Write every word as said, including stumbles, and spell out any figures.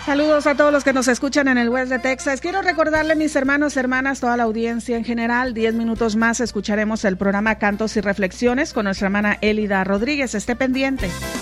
Saludos a todos los que nos escuchan en el West de Texas. Quiero recordarle, mis hermanos, hermanas, toda la audiencia en general, diez minutos más escucharemos el programa Cantos y Reflexiones con nuestra hermana Elida Rodríguez. Esté pendiente.